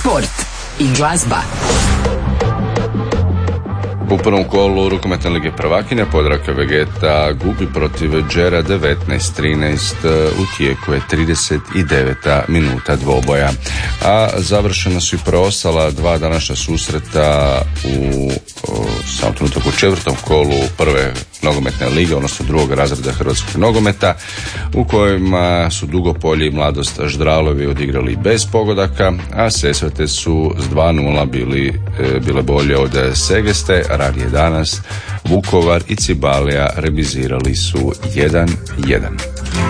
sport i glazba. U prvom kolu rukometne lige prvakinja Podravka Vegeta gubi protiv Đera 19-13, u tijeku je 39. minuta dvoboja. A završena su i preostala dva današnja susreta u samom trenutku u četvrtom kolu prve nogometne lige, odnosno drugog razreda hrvatskog nogometa, u kojima su Dugopolje i Mladost Ždralovi odigrali bez pogodaka, a Sesvete su s 2:0 bile bolje od Segeste. Ranije danas Vukovar i Cibalija remizirali su 1:1.